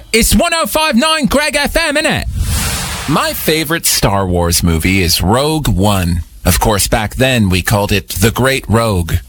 It's 105.9 Greg FM, innit? My favorite Star Wars movie is Rogue One. Of course, back then we called it The Great Rogue.